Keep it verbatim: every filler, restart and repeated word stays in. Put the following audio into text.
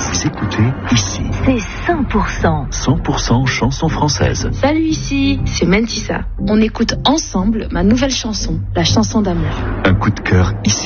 Vous écoutez ici. C'est cent pour cent. cent pour cent chansons françaises. Salut, ici, c'est Mentissa. On écoute ensemble ma nouvelle chanson, la chanson d'amour. Un coup de cœur ici.